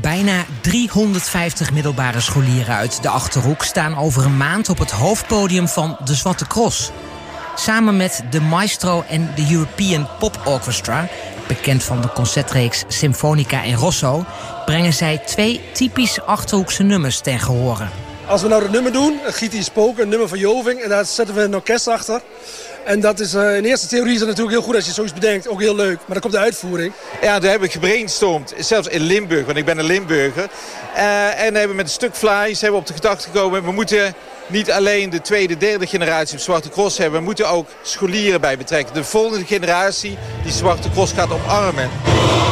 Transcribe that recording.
Bijna 350 middelbare scholieren uit de Achterhoek staan over een maand op het hoofdpodium van de Zwarte Cross. Samen met de Maestro en de European Pop Orchestra, bekend van de concertreeks Symfonica in Rosso, brengen zij 2 typisch Achterhoekse nummers ten gehore. Als we nou het nummer doen, Giet die Spook, een nummer van Joving, en daar zetten we een orkest achter. En dat is in eerste theorie is het natuurlijk heel goed als je zoiets bedenkt, ook heel leuk. Maar dan komt de uitvoering. Ja, daar hebben we gebrainstormd, zelfs in Limburg, want ik ben een Limburger. En hebben we met een stuk flyers hebben we op de gedachte gekomen, we moeten niet alleen de tweede, derde generatie op Zwarte Cross hebben, we moeten ook scholieren bij betrekken. De volgende generatie die Zwarte Cross gaat omarmen.